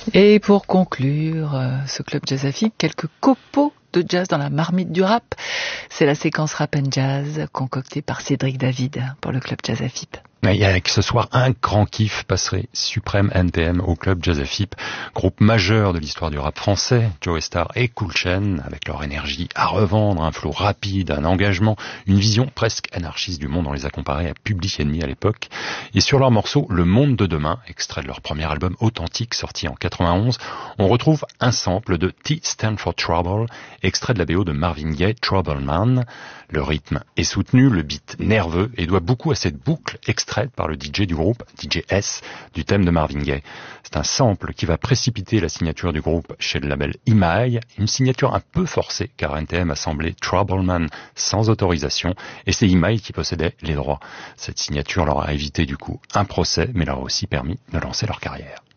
Et pour conclure ce club Jazz Afib, quelques copeaux de jazz dans la marmite du rap. C'est la séquence rap and jazz concoctée par Cédric David pour le club Jazz Afib. Il y a que ce soir un grand kiff passerait Suprême NTM au club Jazz Afib, groupe majeur de l'histoire du rap français. Joe Star et Cool Chain, avec leur énergie à revendre, un flow rapide, un engagement, une vision presque anarchiste du monde. On les a comparés à Public Enemy à l'époque. Et sur leur morceau Le Monde de Demain, extrait de leur premier album authentique sorti en 91, on retrouve un sample de T Stand for Trouble, extrait de la BO de Marvin Gaye, Trouble Man. Le rythme est soutenu, le beat nerveux et doit beaucoup à cette boucle extraite par le DJ du groupe, DJ S, du thème de Marvin Gaye. C'est un sample qui va précipiter la signature du groupe chez le label EMI, une signature un peu forcée car NTM a semblé Trouble Man sans autorisation et c'est EMI qui possédait les droits. Cette signature leur a évité du coup un procès mais leur a aussi permis de lancer leur carrière.